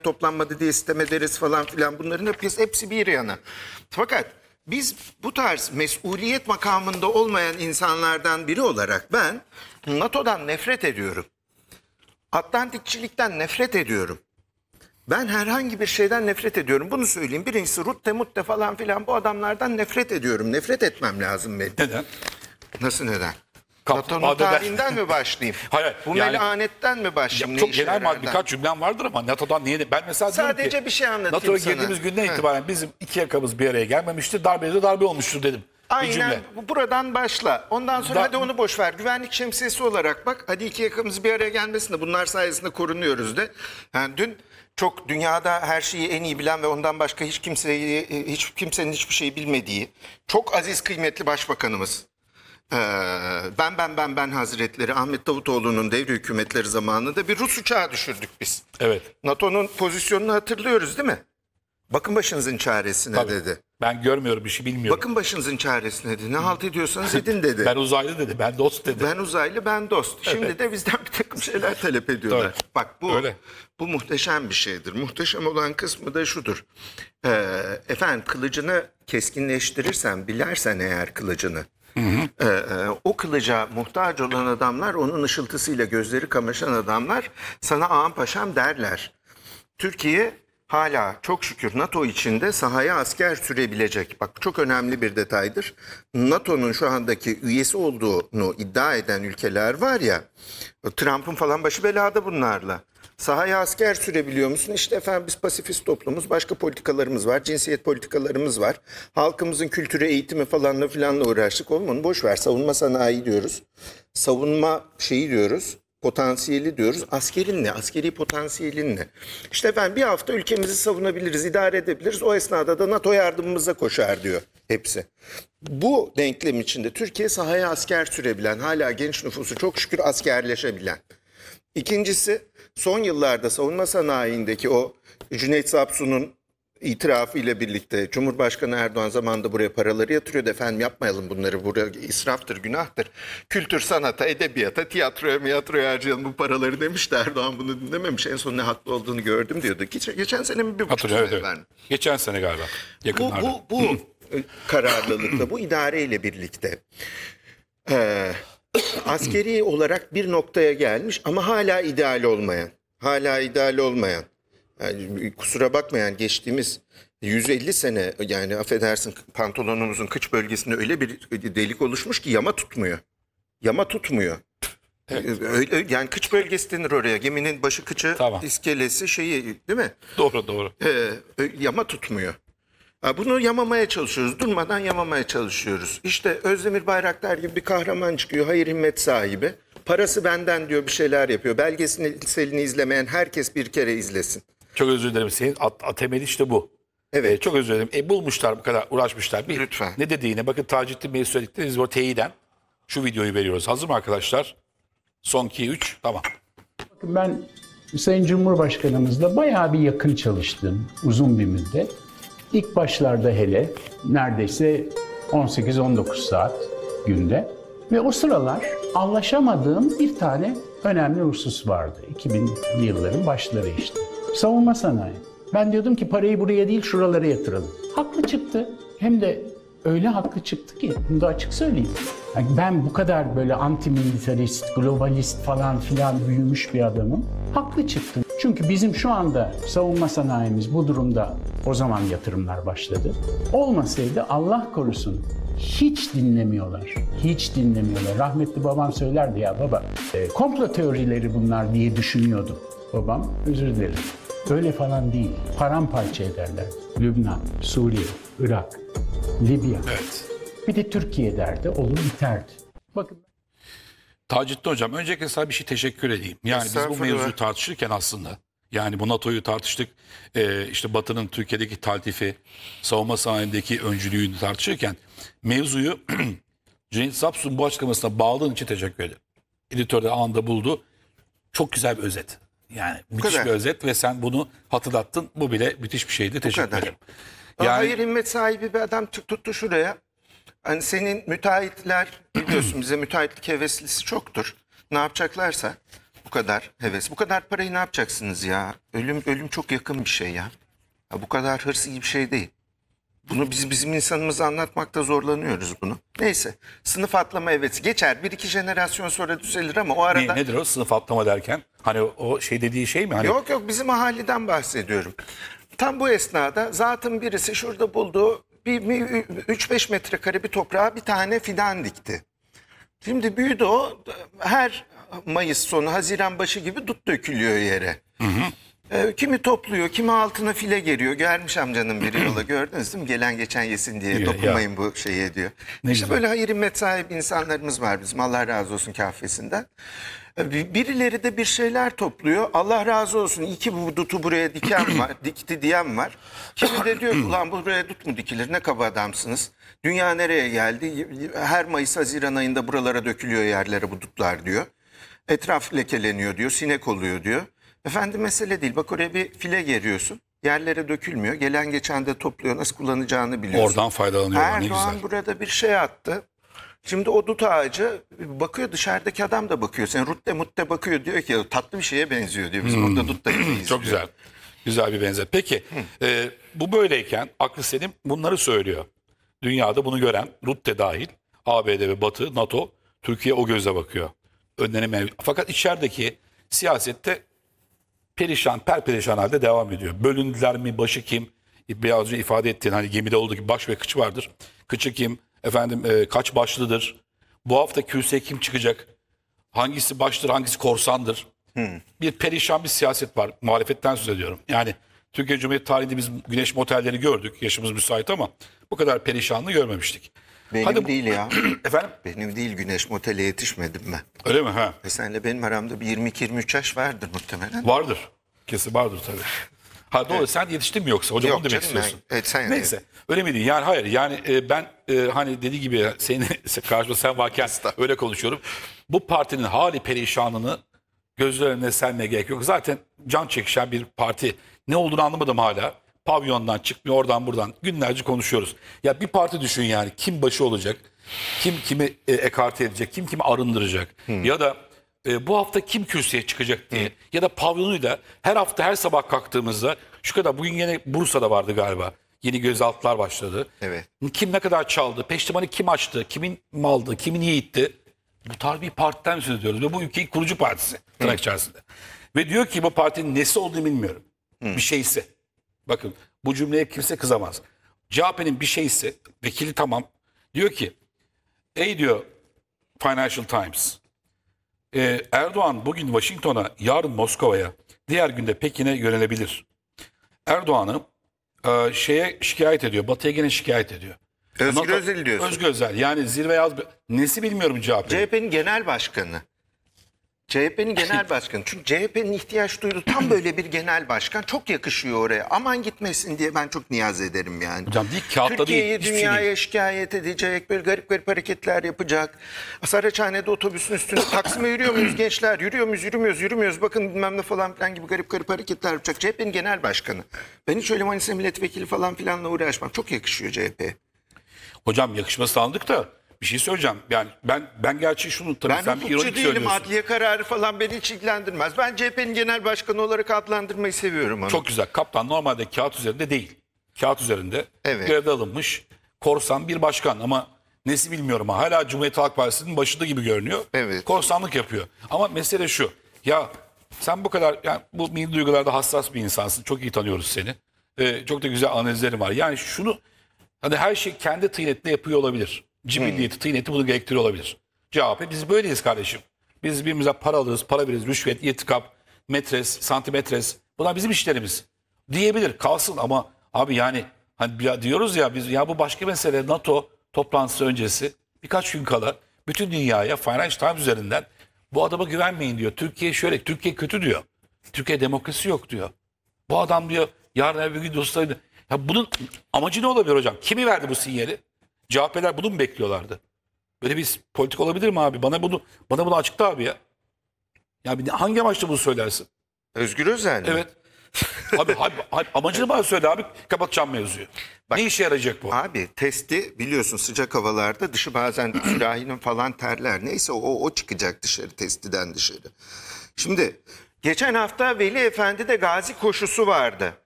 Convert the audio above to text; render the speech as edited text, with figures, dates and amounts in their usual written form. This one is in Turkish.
toplanmadı diye sitem ederiz falan filan, bunların hepsi bir yana. Fakat biz bu tarz mesuliyet makamında olmayan insanlardan biri olarak ben NATO'dan nefret ediyorum. Atlantikçilikten nefret ediyorum. Ben herhangi bir şeyden nefret ediyorum. Bunu söyleyeyim. Birincisi Rutte Mutte falan filan, bu adamlardan nefret ediyorum. Nefret etmem lazım benim. Neden? Nasıl neden? Kapatmadan. NATO'nun tarihinden mi başlayayım? Hayır, Bu yani- melanetten mi başlayayım? Çok Ne işe genel yarar? birkaç cümlem vardır ama NATO'dan niye? Ben mesela diyorum Sadece ki, bir şey anlatayım NATO'ya sana. girdiğimiz günden itibaren bizim iki yakamız bir araya gelmemiştir. Darbede de darbe olmuştur dedim. Bir cümle. Aynen, buradan başla. Ondan sonra hadi onu boş ver. Güvenlik şemsiyesi olarak bak. Hadi iki yakamız bir araya gelmesin de bunlar sayesinde korunuyoruz de. Yani dün çok dünyada her şeyi en iyi bilen ve ondan başka hiç kimsenin hiçbir şeyi bilmediği çok aziz kıymetli başbakanımız, ben Hazretleri Ahmet Davutoğlu'nun devri hükümetleri zamanında bir Rus uçağı düşürdük biz. Evet. NATO'nun pozisyonunu hatırlıyoruz değil mi? Bakın başınızın çaresine Tabii. dedi. Ben görmüyorum, bir şey bilmiyorum. Bakın başınızın çaresine dedi. Ne halt ediyorsanız edin dedi. Ben uzaylı dedi, ben dost dedi. Ben uzaylı, ben dost. Şimdi de bizden bir takım şeyler talep ediyorlar. Doğru. Bak Öyle. bu muhteşem bir şeydir. Muhteşem olan kısmı da şudur. Efendim, kılıcını keskinleştirirsen, bilersen eğer kılıcını, o kılıca muhtaç olan adamlar, onun ışıltısıyla gözleri kamaşan adamlar sana ağam paşam derler. Türkiye hala çok şükür NATO içinde sahaya asker sürebilecek. Bak, çok önemli bir detaydır. NATO'nun şu andaki üyesi olduğunu iddia eden ülkeler var ya, Trump'ın falan başı belada bunlarla. Sahaya asker sürebiliyor musun? İşte efendim, biz pasifist toplumuz, başka politikalarımız var, cinsiyet politikalarımız var. Halkımızın kültürü, eğitimi falanla filanla uğraştık. Oğlum onu boş ver, savunma sanayi diyoruz. Savunma şeyi diyoruz. Potansiyeli diyoruz. Askerin ne? Askeri potansiyelin ne? İşte efendim, bir hafta ülkemizi savunabiliriz, idare edebiliriz. O esnada da NATO yardımımıza koşar diyor hepsi. Bu denklem içinde Türkiye sahaya asker sürebilen, hala genç nüfusu çok şükür askerleşebilen. İkincisi, son yıllarda savunma sanayindeki o Cüneyt Zapsu'nun itirafı ile birlikte Cumhurbaşkanı Erdoğan zamanında buraya paraları yatırıyordu. Efendim, yapmayalım bunları, buraya israftır, günahtır. Kültür, sanata, edebiyata, tiyatroya harcayalım bu paraları demişti. Erdoğan bunu dinlememiş. En son ne haklı olduğunu gördüm diyordu. Geçen sene mi, bir buçuk sene Evet. efendim. Geçen sene galiba. Yakınlarda. Bu kararlılıkla, bu idareyle birlikte askeri olarak bir noktaya gelmiş ama hala ideal olmayan. Yani kusura bakmayan, geçtiğimiz 150 sene, yani affedersin, pantolonumuzun kıç bölgesinde öyle bir delik oluşmuş ki yama tutmuyor. Evet. Öyle, yani kıç bölgesi denir oraya. Geminin başı, kıçı, Tamam. iskelesi, şeyi, değil mi? Doğru. Yama tutmuyor. Bunu yamamaya çalışıyoruz. Durmadan yamamaya çalışıyoruz. İşte Özdemir Bayraktar gibi bir kahraman çıkıyor. Hayır himmet sahibi. Parası benden diyor, bir şeyler yapıyor. Belgeselini izlemeyen herkes bir kere izlesin. Çok özür dilerim. Senin temeli işte bu. Evet. Çok özür dilerim. Bulmuşlar, bu kadar uğraşmışlar. Lütfen. Ne dediğine bakın, Taceddin Bey'in söyledikleri, biz o teyiden şu videoyu veriyoruz. Hazır mı arkadaşlar? Son 2-3, tamam. Ben Sayın Cumhurbaşkanımızla bayağı bir yakın çalıştım uzun bir müddet. İlk başlarda hele neredeyse 18-19 saat günde. Ve o sıralar anlaşamadığım bir tane önemli husus vardı. 2000'li yılların başları işte. Savunma sanayi. Ben diyordum ki parayı buraya değil şuralara yatıralım. Haklı çıktı. Hem de öyle haklı çıktı ki, bunu da açık söyleyeyim. Yani ben bu kadar böyle anti-militarist, globalist falan filan büyümüş bir adamım. Haklı çıktım. Çünkü bizim şu anda savunma sanayimiz bu durumda, o zaman yatırımlar başladı. Olmasaydı Allah korusun hiç dinlemiyorlar. Rahmetli babam söylerdi, ya baba komplo teorileri bunlar diye düşünüyordum. Babam, özür dilerim, öyle falan değil. Paramparça ederler. Lübnan, Suriye, Irak, Libya. Evet. Bir de Türkiye derdi, olur biterdi. Bakın. Taceddin Hocam, öncelikle sana bir şey teşekkür edeyim. Yani biz bu Estağfurullah. mevzuyu tartışırken aslında, yani bu NATO'yu tartıştık, işte Batı'nın Türkiye'deki taltifi, savunma sanayindeki öncülüğünü tartışırken mevzuyu Cüneyt Zapsu'nun bu açıklamasına bağladığın için teşekkür ederim. Editör de anında buldu. Çok güzel bir özet. Yani müthiş kadar. bir özet ve sen bunu hatırlattın. Bu bile müthiş bir şeydi. Teşekkür kadar. ederim. Hayır himmet sahibi bir adam tuttu şuraya. Hani senin müteahhitler, biliyorsun bize müteahhitlik heveslisi çoktur. Ne yapacaklarsa Bu kadar heves. Bu kadar parayı ne yapacaksınız ya? Ölüm çok yakın bir şey ya. Bu kadar hırs iyi bir şey değil. Bunu bizim insanımıza anlatmakta zorlanıyoruz bunu. Neyse. Sınıf atlama evet geçer. Bir iki jenerasyon sonra düzelir ama o arada... Nedir o sınıf atlama derken? Hani o şey dediği şey mi? Hani Yok bizim ahalliden bahsediyorum. Tam bu esnada zaten birisi şurada bulduğu bir 3-5 metrekare bir toprağa bir tane fidan dikti. Şimdi büyüdü o, her Mayıs sonu Haziran başı gibi dut dökülüyor yere. Kimi topluyor, kimi altına file geriyor. Gelmiş amcanın biri yola, gördünüz değil mi? Gelen geçen yesin diye Diyor, dokunmayın bu şeye diyor. Ne İşte güzel. böyle hayır himmet sahibi insanlarımız var bizim, Allah razı olsun kahvesinden. Birileri de bir şeyler topluyor. Allah razı olsun. İyi ki bu dutu buraya diken var, dikti diyen var. Kimi de diyor ki ulan buraya dut mu dikilir? Ne kaba adamsınız. Dünya nereye geldi? Her Mayıs Haziran ayında buralara dökülüyor yerlere bu dutlar diyor. Etraf lekeleniyor diyor. Sinek oluyor diyor. Efendim mesele değil. Bak oraya bir file geriyorsun. Yerlere dökülmüyor. Gelen geçen de topluyor. Nasıl kullanacağını biliyorsun. oradan faydalanıyorlar, ne Erdoğan güzel. burada bir şey attı. Şimdi o dut ağacı bakıyor, dışarıdaki adam da bakıyor. Sen rutte mutte bakıyor, diyor ki tatlı bir şeye benziyor diyor. Biz burada dut da yemeyiz Çok diyor. güzel. Güzel bir benzer. Peki bu böyleyken aklı selim bunları söylüyor. Dünyada bunu gören Rutte dahil ABD ve Batı, NATO, Türkiye o gözle bakıyor. Önlerine fakat içerideki siyasette perişan, perperişan halde devam ediyor. Bölündüler mi, başı kim? Biraz önce ifade ettiğin hani gemide olduğu gibi baş ve kıç vardır. Kıçı kim? Efendim kaç başlıdır? Bu hafta kürsüye kim çıkacak? Hangisi baştır, hangisi korsandır? Bir perişan bir siyaset var. Muhalefetten söz ediyorum. Yani Türkiye Cumhuriyeti tarihinde biz güneş motelleri gördük. Yaşımız müsait ama bu kadar perişanlığı görmemiştik. Benim Hadi değil ya. Efendim? Benim değil, Güneş Motel'e yetişmedim ben. Öyle mi? Ha. Senle benim aramda bir 22-23 yaş vardır muhtemelen. Vardır. Kesin vardır tabii. Ha doğru, sen yetiştin mi yoksa? Hocam Yok onu demek canım, ben- istiyorsun. evet, sen- Neyse. Öyle mi değil? Yani hayır. Yani ben hani dediği gibi senin karşımda sen varken öyle konuşuyorum. Bu partinin hali perişanını gözlerine sermeye gerek yok. Zaten can çekişen bir parti. Ne olduğunu anlamadım hala. Pavyondan çıkmıyor, oradan buradan. Günlerce konuşuyoruz. Ya bir parti düşün yani. Kim başı olacak? Kim kimi ekarte edecek? Kim kimi arındıracak? Ya da bu hafta kim kürsüye çıkacak diye. Ya da pavyonuyla her hafta her sabah kalktığımızda şu kadar, bugün yine Bursa'da vardı galiba. Yeni gözaltılar başladı. Evet. Kim ne kadar çaldı? Peştemanı kim açtı? Kimin maldı? Kimin yiğitti? Bu tarz bir partiden söz ediyoruz. Ve bu ülkenin kurucu partisi tırnak içerisinde. Ve diyor ki bu partinin nesi olduğunu bilmiyorum. Bir şeyse. Bakın bu cümleye kimse kızamaz. CHP'nin bir şeyse, vekili tamam. Diyor ki ey diyor Financial Times, Erdoğan bugün Washington'a, yarın Moskova'ya, diğer günde Pekin'e yönelebilir. Erdoğan'ı şeye şikayet ediyor. Batı'ya gene şikayet ediyor. Özgür Özel diyorsun. Özgür Özel. Yani zirve yaz... Nesi bilmiyorum CHP. CHP'nin genel başkanı. CHP'nin genel başkanı. Çünkü CHP'nin ihtiyaç duyduğu tam böyle bir genel başkan. Çok yakışıyor oraya. Aman gitmesin diye ben çok niyaz ederim yani. Hocam değil, kağıtta Türkiye'yi değil, hiçbir şey dünyaya değil. şikayet edecek, böyle garip garip hareketler yapacak. Saraçhane'de otobüsün üstünde Taksim'e yürüyor muyuz gençler? Yürüyor muyuz? Yürümüyoruz, yürümüyoruz. Bakın bilmem ne falan filan gibi garip garip hareketler yapacak. CHP'nin genel başkanı. Ben hiç öyle Manisa milletvekili falan filanla uğraşmam. Çok yakışıyor CHP'ye. Hocam yakışması sandık da bir şey söyleyeceğim. Yani ben gerçi şunu tabii Ben sen bir hukukçu ironik değilim, söylüyorsun. adliye kararı falan beni hiç ilgilendirmez. Ben CHP'nin genel başkanı olarak adlandırmayı seviyorum onu. Çok güzel. Kaptan normalde kağıt üzerinde değil. Kağıt üzerinde Evet. görevde alınmış korsan bir başkan ama nesi bilmiyorum ama hala Cumhuriyet Halk Partisi'nin başında gibi görünüyor. Evet. Korsanlık yapıyor. Ama mesele şu. Ya sen bu kadar, yani bu milli duygularda hassas bir insansın. Çok iyi tanıyoruz seni. Çok da güzel analizlerin var. Yani şunu, hani her şey kendi tıynetinde yapıyor olabilir. Cibilliyeti, tıyneti bunu gerektiriyor olabilir. CHP biz böyleyiz kardeşim. Biz birbirimize para alırız, para veririz, rüşvet, itikap, metres, santimetres. Bunlar bizim işlerimiz. Diyebilir, kalsın ama abi yani hani diyoruz ya biz, ya bu başka mesele. NATO toplantısı öncesi birkaç gün kala bütün dünyaya Financial Times üzerinden bu adama güvenmeyin diyor. Türkiye şöyle, Türkiye kötü diyor. Türkiye demokrasi yok diyor. Bu adam diyor yarın bir gün dostları. Ya bunun amacı ne olabilir hocam? Kimi verdi bu sinyali? CHP'ler bunu mu bekliyorlardı? Böyle bir politik olabilir mi abi? Bana bunu açıkla abi ya. Ya hangi amaçla bunu söylersin? Özgür Özel mi? Evet. Abi amacını bana söyle abi, kapatacağım mevzuyu. Ne işe yarayacak bu? Abi testi biliyorsun, sıcak havalarda dışı bazen sürahinin falan terler. Neyse o çıkacak dışarı, testiden dışarı. Şimdi geçen hafta Veli Efendi'de gazi koşusu vardı.